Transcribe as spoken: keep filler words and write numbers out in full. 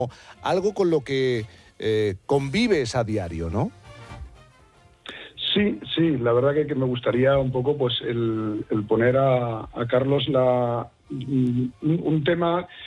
algo con lo que eh, convives a diario, ¿no? Sí, sí, la verdad que, que me gustaría un poco pues el, el poner a, a Carlos la, un, un tema